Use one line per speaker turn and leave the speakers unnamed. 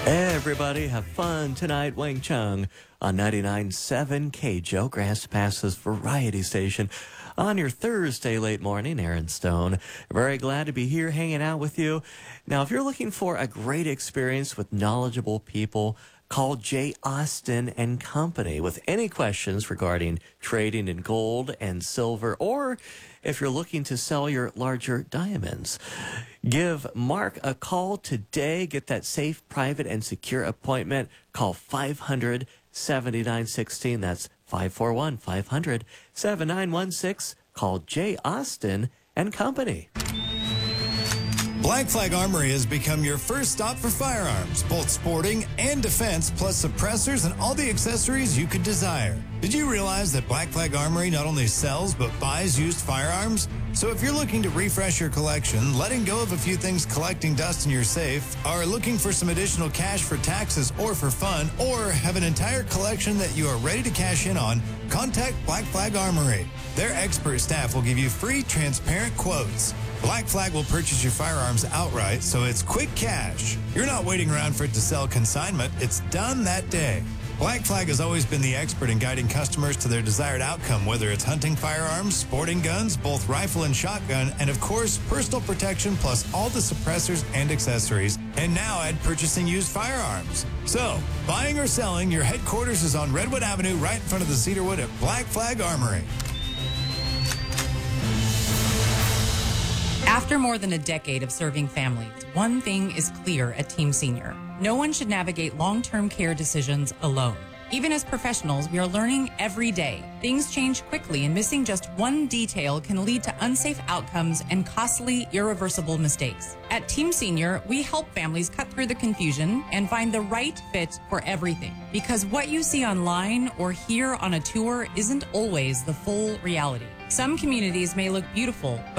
Everybody have fun tonight, Wang Chung on 99.7 KJO, Grass Pass's Variety Station. On your Thursday late morning, Aaron Stone. Very glad to be here hanging out with you. Now, if you're looking for a great experience with knowledgeable people, call J. Austin and Company with any questions regarding trading in gold and silver, or if you're looking to sell your larger diamonds. Give Mark a call today. Get that safe, private, and secure appointment. Call 500-7916. That's 541-500-7916. Call J. Austin and Company.
Black Flag Armory has become your first stop for firearms, both sporting and defense, plus suppressors and all the accessories you could desire. Did you realize that Black Flag Armory not only sells but buys used firearms? So if you're looking to refresh your collection, letting go of a few things collecting dust in your safe, are looking for some additional cash for taxes or for fun, or have an entire collection that you are ready to cash in on, contact Black Flag Armory. Their expert staff will give you free, transparent quotes. Black Flag will purchase your firearms outright, so it's quick cash. You're not waiting around for it to sell consignment. It's done that day. Black Flag has always been the expert in guiding customers to their desired outcome, whether it's hunting firearms, sporting guns, both rifle and shotgun, and of course, personal protection plus all the suppressors and accessories. And now add purchasing used firearms. So, buying or selling, your headquarters is on Redwood Avenue right in front of the Cedarwood at Black Flag Armory.
After more than a decade of serving families, one thing is clear at Team Senior. No one should navigate long-term care decisions alone. Even as professionals, we are learning every day. Things change quickly, and missing just one detail can lead to unsafe outcomes and costly, irreversible mistakes. At Team Senior, we help families cut through the confusion and find the right fit for everything. Because what you see online or hear on a tour isn't always the full reality. Some communities may look beautiful,